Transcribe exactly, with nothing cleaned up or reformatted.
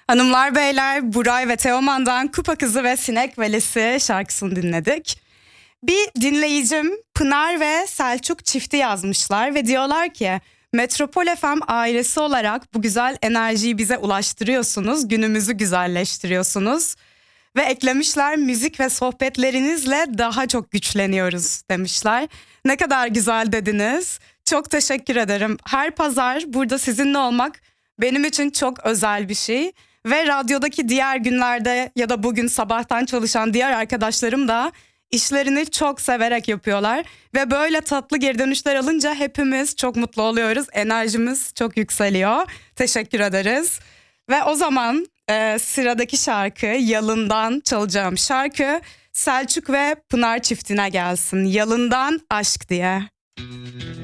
Hanımlar beyler, Buray ve Teoman'dan Kupa Kızı ve Sinek Velisi şarkısını dinledik. Bir dinleyicim Pınar ve Selçuk çifti yazmışlar ve diyorlar ki Metropol F M ailesi olarak bu güzel enerjiyi bize ulaştırıyorsunuz, günümüzü güzelleştiriyorsunuz. Ve eklemişler, müzik ve sohbetlerinizle daha çok güçleniyoruz demişler. Ne kadar güzel dediniz. Çok teşekkür ederim. Her pazar burada sizinle olmak benim için çok özel bir şey. Ve radyodaki diğer günlerde ya da bugün sabahtan çalışan diğer arkadaşlarım da işlerini çok severek yapıyorlar. Ve böyle tatlı geri dönüşler alınca hepimiz çok mutlu oluyoruz. Enerjimiz çok yükseliyor. Teşekkür ederiz. Ve o zaman e, sıradaki şarkı, Yalın'dan çalacağım şarkı Selçuk ve Pınar çiftine gelsin. Yalın'dan Aşk diye.